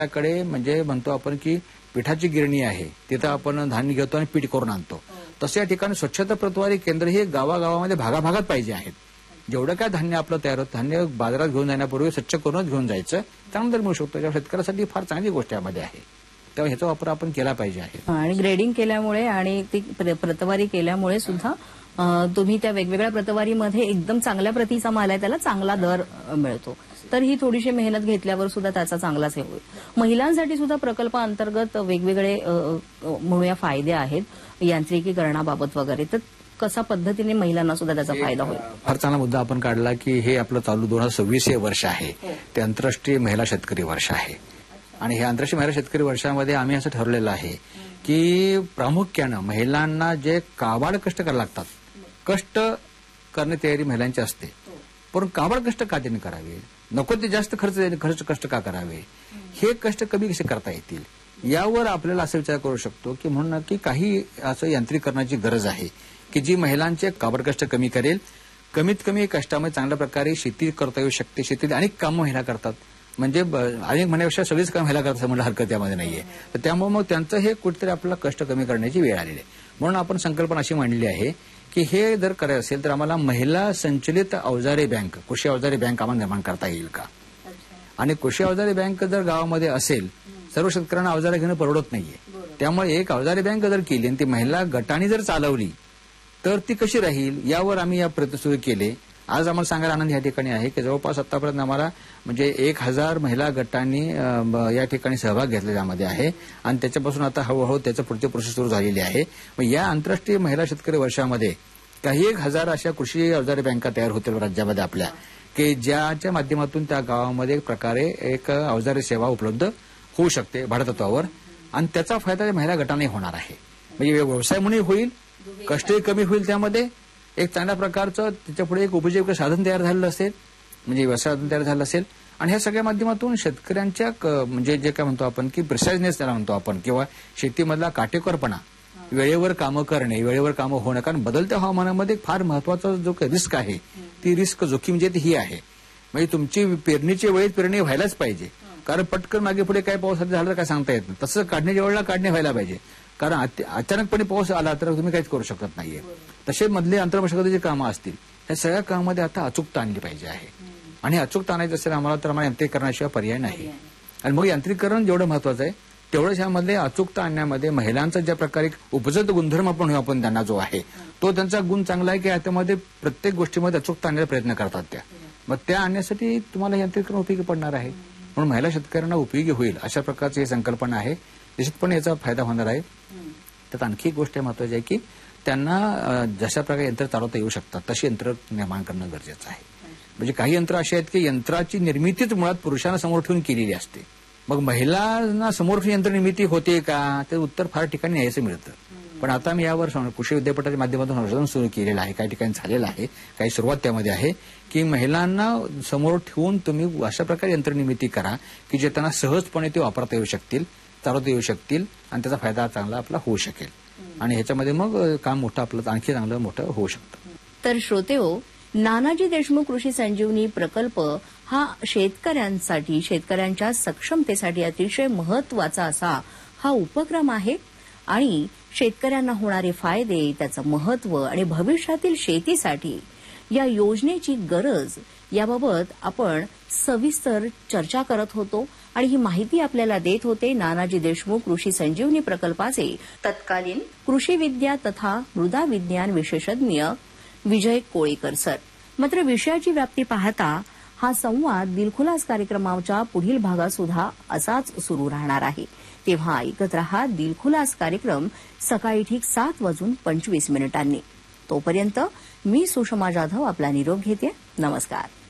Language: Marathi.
कडे म्हणजे म्हणतो आपण की पिठाची गिरणी आहे, तिथं आपण धान्य घेतो आणि पीठ करून आणतो. तसं या ठिकाणी स्वच्छता प्रतवारी केंद्र हे गावागावामध्ये भागाभागात पाहिजे आहेत. जेवढं काय धान्य आपलं तयार होतं, धान्य बाजारात घेऊन जाण्यापूर्वी स्वच्छ करूनच घेऊन जायचं, त्यानंतर मिळू शकतो. तेव्हा शेतकऱ्यासाठी फार चांगली गोष्ट यामध्ये आहे. तेव्हा ह्याचा वापर आपण केला पाहिजे आहे. आणि ग्रेडिंग केल्यामुळे आणि ती प्रतवारी केल्यामुळे सुद्धा तुम्ही त्या वेगवेगळ्या प्रतवारीमध्ये एकदम चांगल्या प्रतीचा माल आहे, त्याला चांगला दर मिळतो. तर ही थोडीशी मेहनत घेतल्यावर सुद्धा त्याचा चांगलाच हे होईल. महिलांसाठी सुद्धा प्रकल्पाअंतर्गत वेगवेगळे म्हणूया फायदे आहेत यांत्रिकीकरणाबाबत वगैरे. तर कशा पद्धतीने महिलांना सुद्धा त्याचा फायदा होईल? फार चांगला मुद्दा आपण काढला की हे आपलं चालू 2026 हे वर्ष आहे, ते आंतरराष्ट्रीय महिला शेतकरी वर्ष आहे. आणि हे आंतरराष्ट्रीय महिला शेतकरी वर्षामध्ये आम्ही असं ठरवलेलं आहे की प्रामुख्यानं महिलांना जे काबाड कष्ट करायला लागतात, कष्ट करण्याची तयारी महिलांची असते, पण काबाड कष्ट का त्यांनी करावे, नको ते जास्त खर्च कष्ट का करावे, हे कष्ट कमी कसे करता येतील यावर आपल्याला असा विचार करू शकतो की म्हणून की काही असं यांत्रिकीकरणाची गरज आहे की जी महिलांचे काबाड कष्ट कमी करेल. कमीत कमी कष्टामध्ये चांगल्या प्रकारे शेती करता येऊ शकते. शेतीत अनेक कामं महिला करतात, म्हणजे अनेक म्हणण्यापेक्षा सगळीच काम महिला करतात म्हणलं हरकत यामध्ये नाहीये. तर त्यामुळे मग त्यांचं हे कुठेतरी आपल्याला कष्ट कमी करण्याची वेळ आलेली आहे. म्हणून आपण संकल्पना अशी मांडली आहे की हे जर करायचं असेल तर आम्हाला महिला संचलित अवजारे बँक, कृषी अवजारे बँक आम्हाला निर्माण करता येईल का. आणि कृषी अवजारे बँक जर गावामध्ये असेल, सर्व शेतकऱ्यांना अवजारे घेणं परवडत नाहीये. त्यामुळे एक अवजारे बँक जर केली आणि ती महिला गटाने जर चालवली तर ती कशी राहील यावर आम्ही या प्रयत्न सुरू केले. आज आम्हाला सांगायला आनंद या ठिकाणी आहे की जवळपास आतापर्यंत आम्हाला म्हणजे 1000 महिला गटांनी या ठिकाणी सहभाग घेतला त्यामध्ये आहे. आणि त्याच्यापासून आता हळूहळू त्याचं पुढची प्रोसेस सुरू झालेली आहे. मग या आंतरराष्ट्रीय महिला शेतकरी वर्षामध्ये काही 1000 अशा कृषी अवजारे बँका तयार होतील राज्यामध्ये आपल्या, की ज्याच्या माध्यमातून त्या गावामध्ये एक प्रकारे एक अवजारे सेवा उपलब्ध होऊ शकते भाडेतत्वावर. आणि त्याचा फायदा त्या महिला गटाने होणार आहे. म्हणजे व्यवसाय म्हणून होईल, कष्टही कमी होईल, त्यामध्ये एक चांगल्या प्रकारचं त्याच्या पुढे एक उपजीविका साधन तयार झालेलं असेल, म्हणजे व्यवसाय साधन तयार झालं असेल. आणि ह्या सगळ्या माध्यमातून शेतकऱ्यांच्या म्हणजे जे काय म्हणतो आपण की प्रिसाइजनेस त्याला म्हणतो आपण, किंवा शेतीमधला काटेकोरपणा, वेळेवर कामं करणे, वेळेवर कामं होणं. कारण बदलत्या हवामानामध्ये फार महत्वाचा जो रिस्क आहे, ती रिस्क जोखीम जी ही आहे. म्हणजे तुमची पेरणीची वेळेत पेरणी व्हायलाच पाहिजे, कारण पटकन मागे पुढे काय पाऊस झाला तर काय सांगता येत नाही. तसं काढण्याच्या वेळेला काढणे व्हायला पाहिजे, कारण अचानकपणे पाऊस आला तर तुम्ही काहीच करू शकत नाहीये. तसे मधले अंतर्मशागतीची कामं असतील, या सगळ्या कामामध्ये आता अचूकता आणली पाहिजे आहे. आणि अचूकता आणायचं असेल आम्हाला तर आम्हाला यांत्रिकीकरणाशिवाय पर्याय नाही. आणि मग यांत्रिकीकरण जेवढं महत्वाचं आहे तेवढंच यामध्ये अचूकता आणण्यामध्ये महिलांचा ज्या प्रकारे उपजत गुणधर्म आपण त्यांना जो आहे तो त्यांचा गुण चांगला आहे की त्यामध्ये प्रत्येक गोष्टीमध्ये अचूकता आणण्याचा प्रयत्न करतात त्या. मग त्या आणण्यासाठी तुम्हाला यांत्रिकीकरण उपयोगी पडणार आहे. म्हणून महिला शेतकऱ्यांना उपयोगी होईल अशा प्रकारची ही संकल्पना आहे. निश्चितपणे याचा फायदा होणार आहे. त्यात आणखी एक गोष्ट महत्वाची आहे की त्यांना जशा प्रकारे यंत्र चालवता येऊ शकतात तशी यंत्र निर्माण करणं गरजेचं आहे. म्हणजे काही यंत्र अशी आहेत की यंत्राची निर्मितीच मुळात पुरुषांना समोर ठेवून केलेली असते. मग महिलांना समोर ठेवून यंत्र निर्मिती होते का, ते उत्तर फार ठिकाणी न्यायचं मिळतं. पण आता मी यावर कृषी विद्यापीठाच्या माध्यमातून संशोधन सुरू केलेलं आहे, काही ठिकाणी झालेलं आहे, काही सुरुवात त्यामध्ये आहे की महिलांना समोर ठेवून तुम्ही अशा प्रकारे यंत्रनिर्मिती करा की जे त्यांना सहजपणे ते वापरता येऊ शकतील, चालवता येऊ शकतील आणि त्याचा फायदा चांगला आपला होऊ शकेल. आणि ह्याच्यामध्ये मग काम मोठं आपलं आणखी चांगलं मोठं होऊ शकतं. तर श्रोतेहो, नानाजी देशमुख कृषी संजीवनी प्रकल्प हा शेतकऱ्यांसाठी, शेतकऱ्यांच्या सक्षमतेसाठी अतिशय महत्वाचा असा हा उपक्रम आहे. आणि शेतकऱ्यांना होणारे फायदे, त्याचं महत्व आणि भविष्यातील शेतीसाठी या योजनेची गरज याबाबत आपण सविस्तर चर्चा करत होतो. आणि ही माहिती आपल्याला देत होते नानाजी देशमुख कृषी संजीवनी प्रकल्पाचे तत्कालीन कृषी विद्या तथा मृदा विज्ञान विशेषज्ञ विजय कोळीकर सर. मात्र विषयाची व्याप्ती पाहता हा संवाद दिलखुलास कार्यक्रमाच्या पुढील भागात सुद्धा असाच सुरू राहणार आहे. तेव्हा ऐकत रहा दिलखुलास कार्यक्रम सकाळी ठीक 7:25 तोपर्यंत मी सुषमा जाधव आपला निरोप घेते. नमस्कार.